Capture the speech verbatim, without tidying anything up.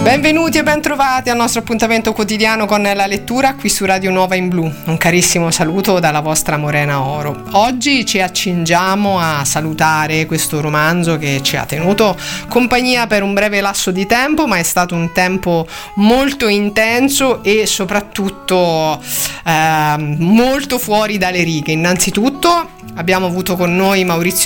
Benvenuti e bentrovati al nostro appuntamento quotidiano con la lettura qui su Radio Nuova in Blu. Un carissimo saluto dalla vostra Morena Oro. Oggi ci accingiamo a salutare questo romanzo che ci ha tenuto compagnia per un breve lasso di tempo, ma è stato un tempo molto intenso e soprattutto eh, molto fuori dalle righe. Innanzitutto abbiamo avuto con noi Maurizio